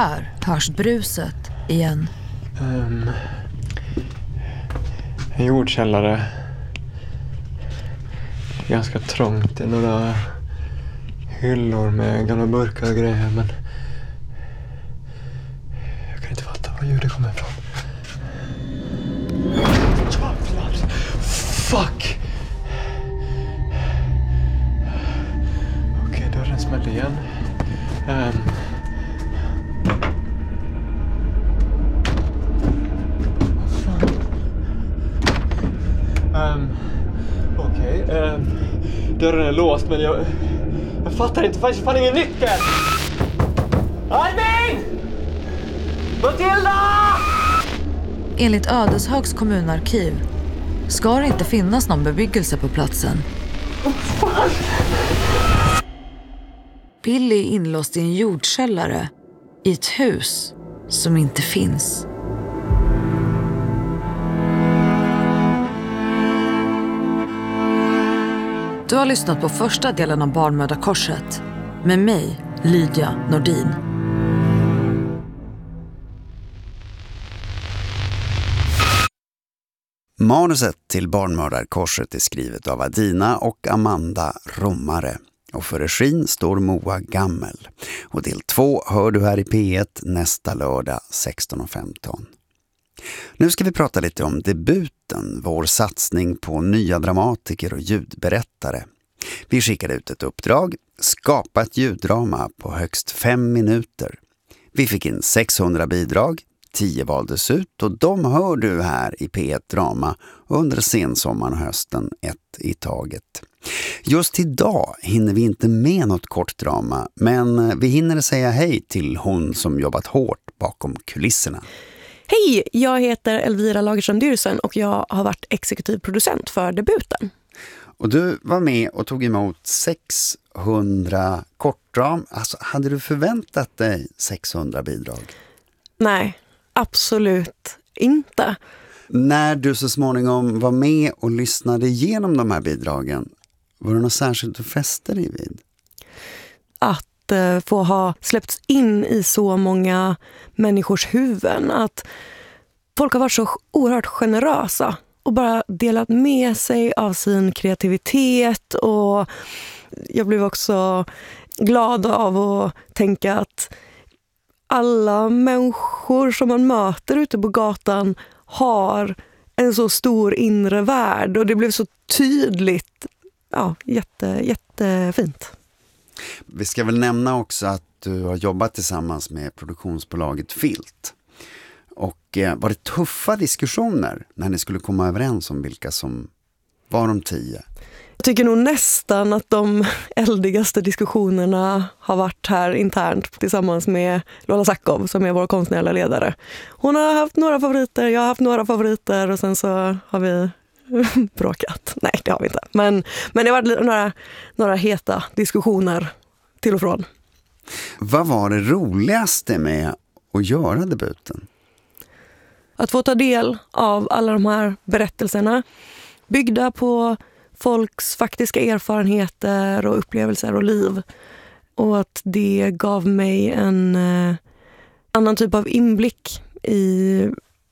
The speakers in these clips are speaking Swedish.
här hörs bruset igen. En jordkällare. Ganska trångt. Det är några hyllor med gamla burkar och grejer, men jag kan inte fatta var ljudet kommer ifrån. Fuck! Okej, dörren smällde igen. Okej, dörren är låst, men jag fattar inte, det fanns ingen nyckel! Armin! Matilda! Enligt Ödeshögs kommunarkiv ska det inte finnas någon bebyggelse på platsen. Billy är inlåst i en jordkällare i ett hus som inte finns. Du har lyssnat på första delen av Barnmördarkorset med mig, Lydia Nordin. Manuset till Barnmördarkorset är skrivet av Adina och Amanda Romare. Och för regin står Moa Gammel. Och del 2 hör du här i P1 nästa lördag 16:15. Nu ska vi prata lite om debuten, vår satsning på nya dramatiker och ljudberättare. Vi skickade ut ett uppdrag, skapa ett ljuddrama på högst 5 minuter. Vi fick in 600 bidrag, 10 valdes ut och de hör du här i P1 Drama under sensommaren och hösten, ett i taget. Just idag hinner vi inte med något kort drama, men vi hinner säga hej till hon som jobbat hårt bakom kulisserna. Hej, jag heter Elvira Lagerström-Dyrsen och jag har varit exekutiv producent för debuten. Och du var med och tog emot 600 kortdram. Alltså, hade du förväntat dig 600 bidrag? Nej, absolut inte. När du så småningom var med och lyssnade igenom de här bidragen, var det något särskilt du fäste dig vid? Att få ha släppts in i så många människors huvuden. Att folk har varit så oerhört generösa och bara delat med sig av sin kreativitet. Och jag blev också glad av att tänka att alla människor som man möter ute på gatan har en så stor inre värld. Och det blev så tydligt. Ja, jättefint. Vi ska väl nämna också att du har jobbat tillsammans med produktionsbolaget Filt. Och var det tuffa diskussioner när ni skulle komma överens om vilka som var de 10? Jag tycker nog nästan att de eldigaste diskussionerna har varit här internt tillsammans med Lola Sackov som är vår konstnärliga ledare. Hon har haft några favoriter, jag har haft några favoriter och sen så har vi bråkat. Nej, det har vi inte. Men det har varit några heta diskussioner till och från. Vad var det roligaste med att göra debuten? Att få ta del av alla de här berättelserna byggda på folks faktiska erfarenheter och upplevelser och liv. Och att det gav mig en annan typ av inblick i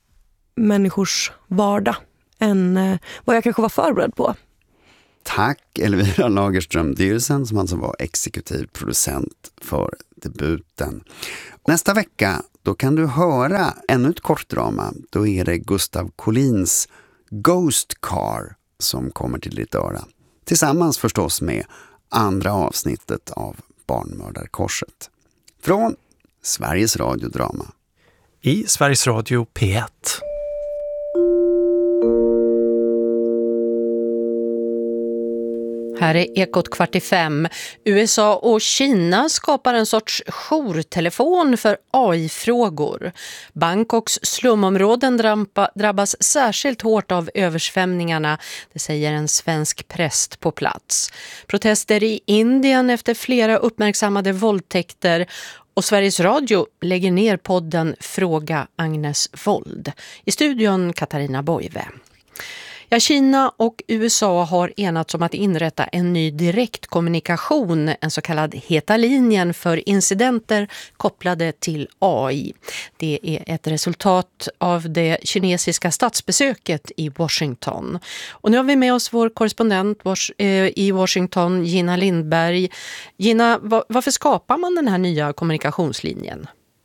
människors vardag än vad jag kanske var förberedd på. Tack Elvira Lagerström-Dyrsen som alltså var exekutiv producent för debuten. Nästa vecka då kan du höra ännu ett kortdrama. Då är det Gustav Collins Ghost Car som kommer till ditt öra. Tillsammans förstås med andra avsnittet av Barnmördarkorset. Från Sveriges Radio Drama. I Sveriges Radio P1. Här är Ekot 4:45. USA och Kina skapar en sorts jourtelefon för AI-frågor. Bangkoks slumområden drabbas särskilt hårt av översvämningarna, det säger en svensk präst på plats. Protester i Indien efter flera uppmärksammade våldtäkter och Sveriges Radio lägger ner podden Fråga Agnes Wold. I studion Katarina Boive. Ja, Kina och USA har enats om att inrätta en ny direktkommunikation, en så kallad heta linjen för incidenter kopplade till AI. Det är ett resultat av det kinesiska statsbesöket i Washington. Och nu har vi med oss vår korrespondent i Washington, Gina Lindberg. Gina, varför skapar man den här nya kommunikationslinjen?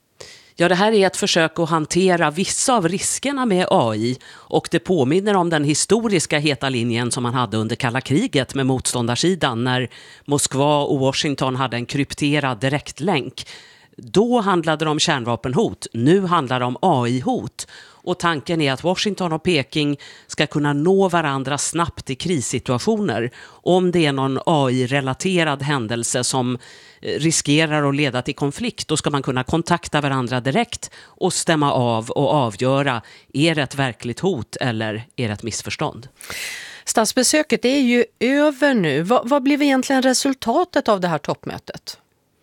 Ja, det här är ett försök att hantera vissa av riskerna med AI och det påminner om den historiska heta linjen som man hade under kalla kriget med motståndarsidan när Moskva och Washington hade en krypterad direktlänk. Då handlade det om kärnvapenhot, nu handlar det om AI-hot. Och tanken är att Washington och Peking ska kunna nå varandra snabbt i krissituationer. Om det är någon AI-relaterad händelse som riskerar att leda till konflikt, då ska man kunna kontakta varandra direkt och stämma av och avgöra, är det ett verkligt hot eller är det ett missförstånd? Statsbesöket är ju över nu. Vad blev egentligen resultatet av det här toppmötet?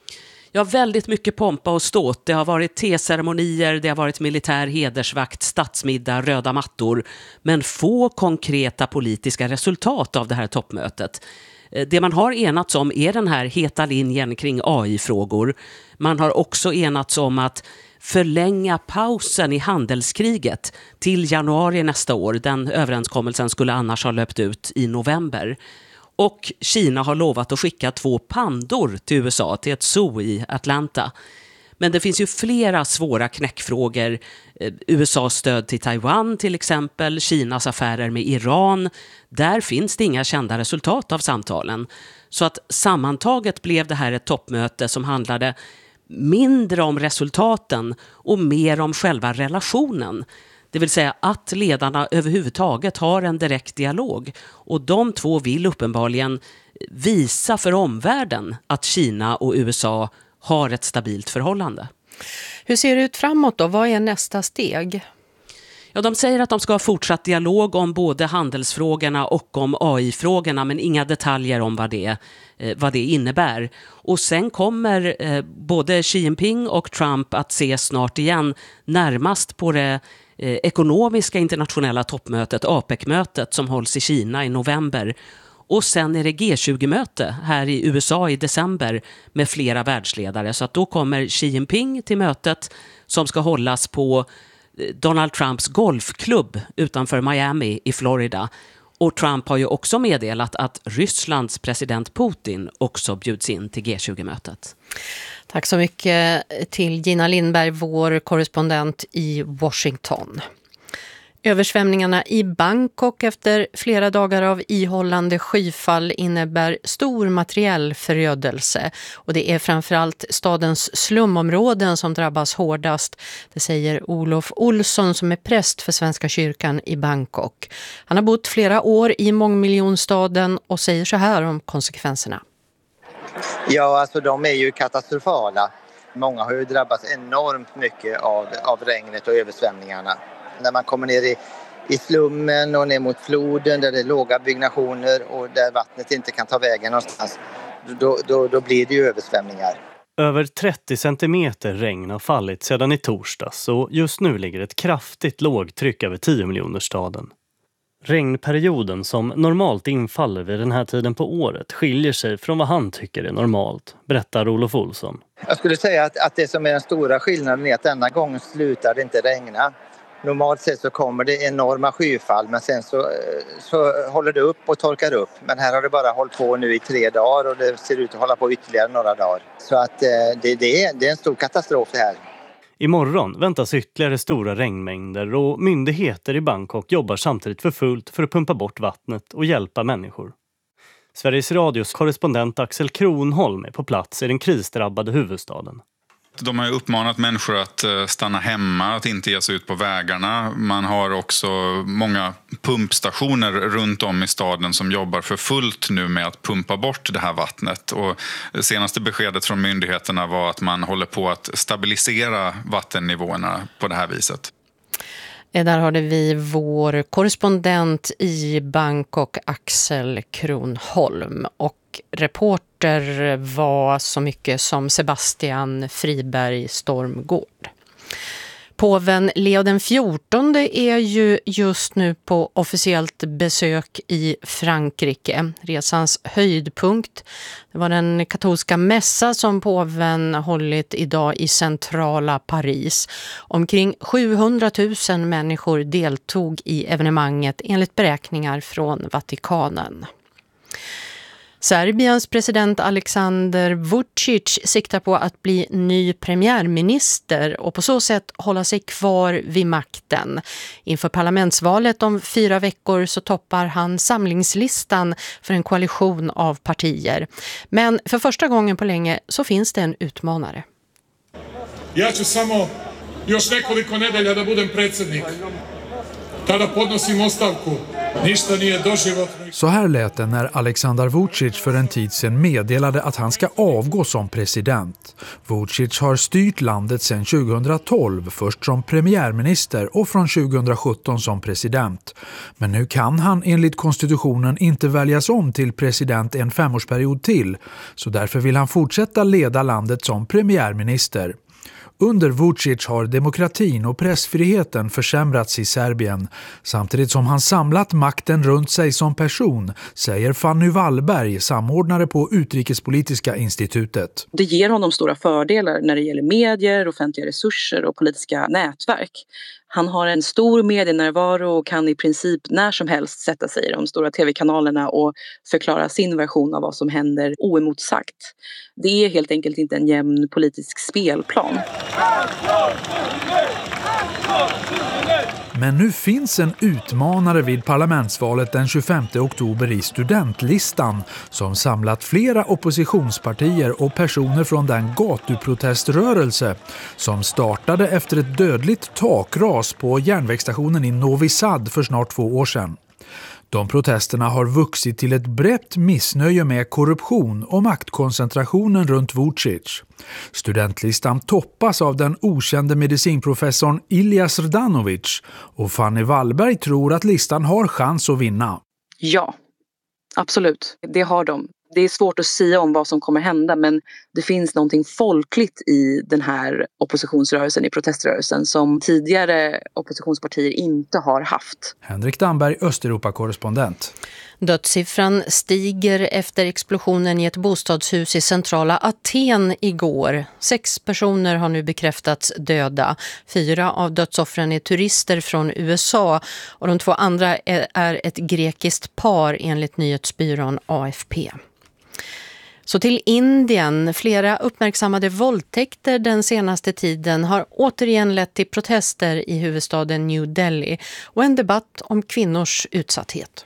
Ja, väldigt mycket pompa och ståt. Det har varit teceremonier, det har varit militär hedersvakt, statsmiddag, röda mattor. Men få konkreta politiska resultat av det här toppmötet. Det man har enats om är den här heta linjen kring AI-frågor. Man har också enats om att förlänga pausen i handelskriget till januari nästa år. Den överenskommelsen skulle annars ha löpt ut i november. Och Kina har lovat att skicka 2 pandor till USA, till ett zoo i Atlanta. Men det finns ju flera svåra knäckfrågor. USAs stöd till Taiwan till exempel, Kinas affärer med Iran. Där finns det inga kända resultat av samtalen. Så att sammantaget blev det här ett toppmöte som handlade mindre om resultaten och mer om själva relationen. Det vill säga att ledarna överhuvudtaget har en direkt dialog. Och de två vill uppenbarligen visa för omvärlden att Kina och USA har ett stabilt förhållande. Hur ser det ut framåt då? Vad är nästa steg? Ja, de säger att de ska ha fortsatt dialog om både handelsfrågorna och om AI-frågorna, men inga detaljer om vad det innebär. Och sen kommer både Xi Jinping och Trump att ses snart igen, närmast på det ekonomiska internationella toppmötet, APEC-mötet, som hålls i Kina i november. Och sen är det G20-möte här i USA i december med flera världsledare. Så att då kommer Xi Jinping till mötet som ska hållas på Donald Trumps golfklubb utanför Miami i Florida. Och Trump har ju också meddelat att Rysslands president Putin också bjuds in till G20-mötet. Tack så mycket till Gina Lindberg, vår korrespondent i Washington. Översvämningarna i Bangkok efter flera dagar av ihållande skyfall innebär stor materiell förödelse. Och det är framförallt stadens slumområden som drabbas hårdast. Det säger Olof Olsson som är präst för Svenska kyrkan i Bangkok. Han har bott flera år i mångmiljonstaden och säger så här om konsekvenserna. Ja, alltså de är ju katastrofala. Många har ju drabbats enormt mycket av regnet och översvämningarna. När man kommer ner i slummen och ner mot floden där det är låga byggnationer och där vattnet inte kan ta vägen någonstans, då blir det ju översvämningar. Över 30 centimeter regn har fallit sedan i torsdags och just nu ligger ett kraftigt lågtryck över 10-miljonersstaden. Regnperioden som normalt infaller vid den här tiden på året skiljer sig från vad han tycker är normalt, berättar Olof Olsson. Jag skulle säga att det som är den stora skillnaden är att denna gången slutar det inte regna. Normalt sett så kommer det enorma skyfall, men sen så håller det upp och torkar upp. Men här har det bara hållit på nu i 3 dagar och det ser ut att hålla på ytterligare några dagar. Så att det är en stor katastrof det här. Imorgon väntas ytterligare stora regnmängder och myndigheter i Bangkok jobbar samtidigt för fullt för att pumpa bort vattnet och hjälpa människor. Sveriges Radios korrespondent Axel Kronholm är på plats i den krisdrabbade huvudstaden. De har ju uppmanat människor att stanna hemma, att inte ge sig ut på vägarna. Man har också många pumpstationer runt om i staden som jobbar för fullt nu med att pumpa bort det här vattnet. Och det senaste beskedet från myndigheterna var att man håller på att stabilisera vattennivåerna på det här viset. Där hade vi vår korrespondent i Bangkok, Axel Kronholm, och reporter var så mycket som Sebastian Friberg Stormgård. Påven Leo den 14 är ju just nu på officiellt besök i Frankrike. Resans höjdpunkt, det var den katolska mässa som påven hållit idag i centrala Paris. Omkring 700 000 människor deltog i evenemanget enligt beräkningar från Vatikanen. Serbiens president Aleksandar Vučić siktar på att bli ny premiärminister och på så sätt hålla sig kvar vid makten. Inför parlamentsvalet om 4 veckor så toppar han samlingslistan för en koalition av partier. Men för första gången på länge så finns det en utmanare. Ja ću samo još nekoliko nedelja da budem predsjednik. Tada podnosim ostavku. Ništa nije doživotno. Så här lät det när Aleksandar Vučić för en tid sedan meddelade att han ska avgå som president. Vučić har styrt landet sedan 2012, först som premiärminister och från 2017 som president. Men nu kan han enligt konstitutionen inte väljas om till president en 5-årsperiod till, så därför vill han fortsätta leda landet som premiärminister. Under Vučić har demokratin och pressfriheten försämrats i Serbien, samtidigt som han samlat makten runt sig som person, säger Fanny Wallberg, samordnare på Utrikespolitiska institutet. Det ger honom stora fördelar när det gäller medier, offentliga resurser och politiska nätverk. Han har en stor medienärvaro och kan i princip när som helst sätta sig i de stora tv-kanalerna och förklara sin version av vad som händer oemotsagt. Det är helt enkelt inte en jämn politisk spelplan. Men nu finns en utmanare vid parlamentsvalet den 25 oktober i studentlistan som samlat flera oppositionspartier och personer från den gatuproteströrelse som startade efter ett dödligt takras på järnvägsstationen i Novi Sad för snart 2 år sedan. De protesterna har vuxit till ett brett missnöje med korruption och maktkoncentrationen runt Vučić. Studentlistan toppas av den okände medicinprofessorn Ilija Srdanović och Fanny Wallberg tror att listan har chans att vinna. Ja, absolut. Det har de. Det är svårt att säga om vad som kommer hända, men det finns någonting folkligt i den här oppositionsrörelsen, i proteströrelsen, som tidigare oppositionspartier inte har haft. Henrik Damberg, Östeuropa-korrespondent. Dödssiffran stiger efter explosionen i ett bostadshus i centrala Aten igår. 6 personer har nu bekräftats döda. 4 av dödsoffren är turister från USA och de 2 andra är ett grekiskt par enligt nyhetsbyrån AFP. Så till Indien. Flera uppmärksammade våldtäkter den senaste tiden har återigen lett till protester i huvudstaden New Delhi och en debatt om kvinnors utsatthet.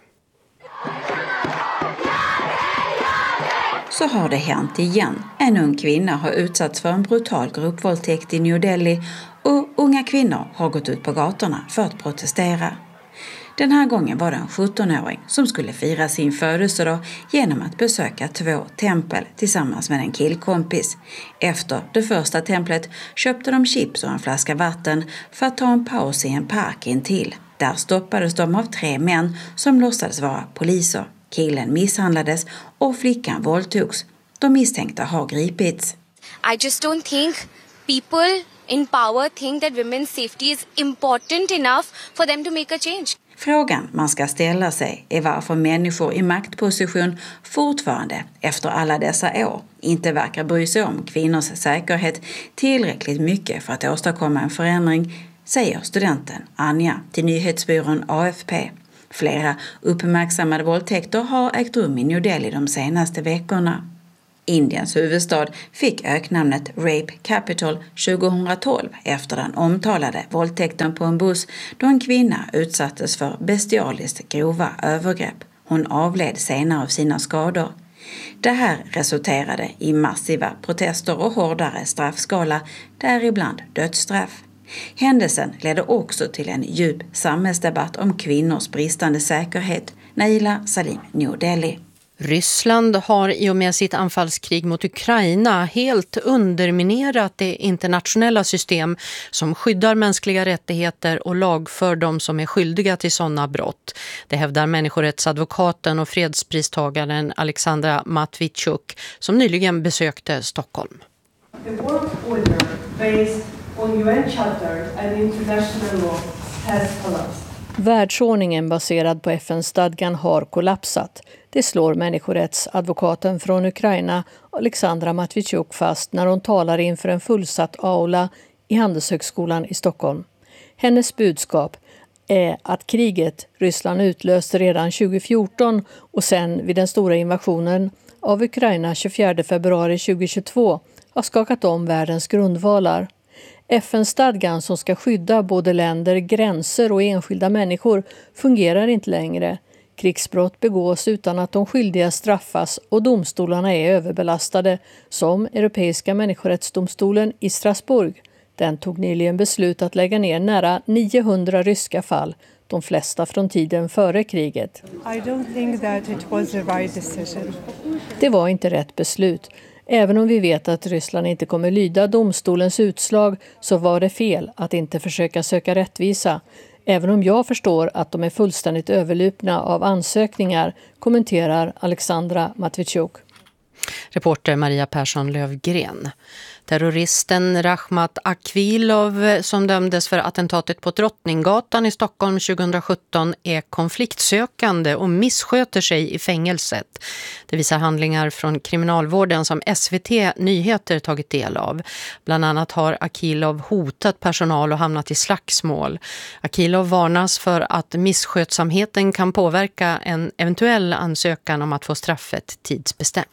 Så har det hänt igen. En ung kvinna har utsatts för en brutal gruppvåldtäkt i New Delhi och unga kvinnor har gått ut på gatorna för att protestera. Den här gången var det en 17-åring som skulle fira sin födelsedag genom att besöka 2 tempel tillsammans med en killkompis. Efter det första templet köpte de chips och en flaska vatten för att ta en paus i en park intill. Där stoppades de av 3 män som låtsades vara poliser. Killen misshandlades och flickan våldtogs. De misstänkta har gripits. I just don't think people in power think that women's safety is important enough for them to make a change. Frågan man ska ställa sig är varför människor i maktposition fortfarande efter alla dessa år inte verkar bry sig om kvinnors säkerhet tillräckligt mycket för att åstadkomma en förändring, säger studenten Anja till nyhetsbyrån AFP. Flera uppmärksammade våldtäkter har ägt rum i New Delhi de senaste veckorna. Indiens huvudstad fick öknamnet Rape Capital 2012 efter den omtalade våldtäkten på en buss då en kvinna utsattes för bestialiskt grova övergrepp. Hon avled senare av sina skador. Det här resulterade i massiva protester och hårdare straffskala, däribland dödsstraff. Händelsen ledde också till en djup samhällsdebatt om kvinnors bristande säkerhet. Naila Salim, New Delhi. Ryssland har i och med sitt anfallskrig mot Ukraina helt underminerat det internationella system som skyddar mänskliga rättigheter och lagför de som är skyldiga till sådana brott. Det hävdar människorättsadvokaten och fredspristagaren Alexandra Matvichuk som nyligen besökte Stockholm. The world order based on UN Charter and international law has collapsed. Världsordningen baserad på FN-stadgan har kollapsat. Det slår människorättsadvokaten från Ukraina, Alexandra Matvichuk, fast när hon talar inför en fullsatt aula i Handelshögskolan i Stockholm. Hennes budskap är att kriget Ryssland utlöste redan 2014 och sen vid den stora invasionen av Ukraina 24 februari 2022 har skakat om världens grundvalar. FN-stadgan som ska skydda både länder, gränser och enskilda människor fungerar inte längre. Krigsbrott begås utan att de skyldiga straffas och domstolarna är överbelastade, som Europeiska människorättsdomstolen i Strasbourg. Den tog nyligen beslut att lägga ner nära 900 ryska fall, de flesta från tiden före kriget. I don't think that it was the right decision. Det var inte rätt beslut. Även om vi vet att Ryssland inte kommer lyda domstolens utslag så var det fel att inte försöka söka rättvisa. Även om jag förstår att de är fullständigt överlupna av ansökningar, kommenterar Alexandra Matvichuk. Reporter Maria Persson Lövgren. Terroristen Rahmat Akvilov, som dömdes för attentatet på Drottninggatan i Stockholm 2017, är konfliktsökande och missköter sig i fängelset. Det visar handlingar från kriminalvården som SVT Nyheter tagit del av. Bland annat har Akilov hotat personal och hamnat i slagsmål. Akilov varnas för att misskötsamheten kan påverka en eventuell ansökan om att få straffet tidsbestämt.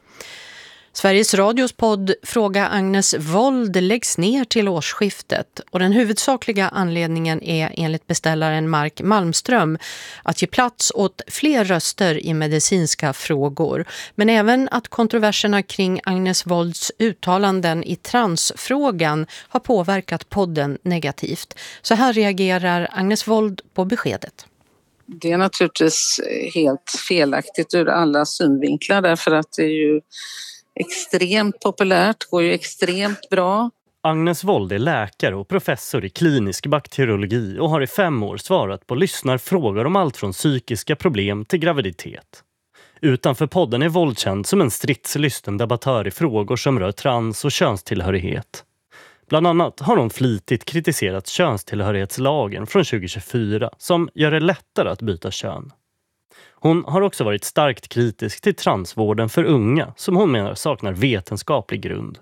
Sveriges Radios podd Fråga Agnes Wold läggs ner till årsskiftet och den huvudsakliga anledningen är enligt beställaren Mark Malmström att ge plats åt fler röster i medicinska frågor, men även att kontroverserna kring Agnes Wolds uttalanden i transfrågan har påverkat podden negativt. Så här reagerar Agnes Wold på beskedet. Det är naturligtvis helt felaktigt ur alla synvinklar därför att det är ju extremt populärt, går ju extremt bra. Agnes Wold är läkare och professor i klinisk bakteriologi och har i 5 år svarat på lyssnarfrågor om allt från psykiska problem till graviditet. Utanför podden är Wold känd som en stridslysten debattör i frågor som rör trans- och könstillhörighet. Bland annat har hon flitigt kritiserat könstillhörighetslagen från 2024 som gör det lättare att byta kön. Hon har också varit starkt kritisk till transvården för unga som hon menar saknar vetenskaplig grund.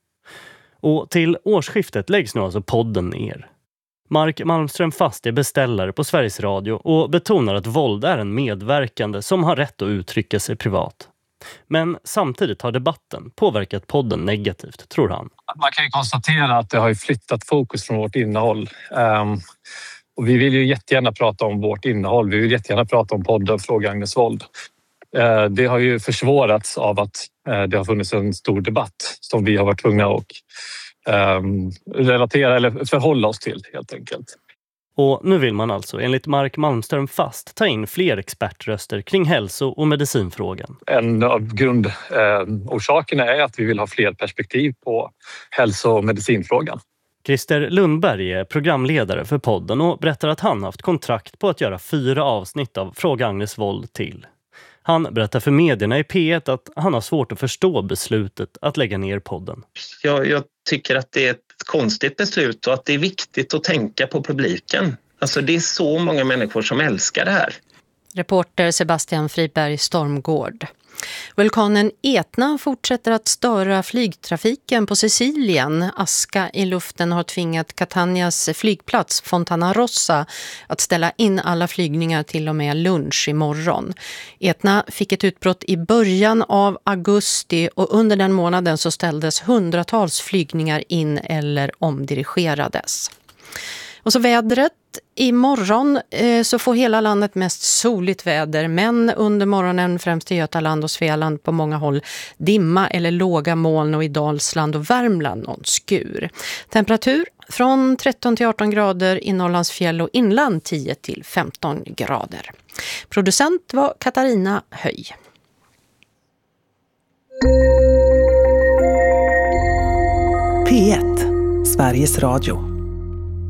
Och till årsskiftet läggs nu alltså podden ner. Mark Malmström fast är beställare på Sveriges Radio och betonar att Wold är en medverkande som har rätt att uttrycka sig privat. Men samtidigt har debatten påverkat podden negativt, tror han. Man kan ju konstatera att det har flyttat fokus från vårt innehåll. Och vi vill ju jättegärna prata om vårt innehåll. Vi vill jättegärna prata om podden Fråga Agnes Wold. Det har ju försvårats av att det har funnits en stor debatt som vi har varit tvungna att relatera eller förhålla oss till helt enkelt. Och nu vill man alltså enligt Mark Malmström fast ta in fler expertröster kring hälso- och medicinfrågan. En av grundorsakerna är att vi vill ha fler perspektiv på hälso- och medicinfrågan. Christer Lundberg är programledare för podden och berättar att han haft kontrakt på att göra 4 avsnitt av Fråga Agnes Wold till. Han berättar för medierna i P1 att han har svårt att förstå beslutet att lägga ner podden. Jag tycker att det är ett konstigt beslut och att det är viktigt att tänka på publiken. Alltså det är så många människor som älskar det här. Reporter Sebastian Friberg Stormgård. Vulkanen Etna fortsätter att störa flygtrafiken på Sicilien. Aska i luften har tvingat Catanias flygplats Fontana Rossa att ställa in alla flygningar till och med lunch imorgon. Etna fick ett utbrott i början av augusti och under den månaden så ställdes hundratals flygningar in eller omdirigerades. Och så vädret. Imorgon så får hela landet mest soligt väder, men under morgonen främst i Götaland och Svealand på många håll dimma eller låga moln och i Dalsland och Värmland någon skur. Temperatur från 13 till 18 grader i Norrlands fjäll och inland 10 till 15 grader. Producent var Katarina Höj. P1, Sveriges Radio.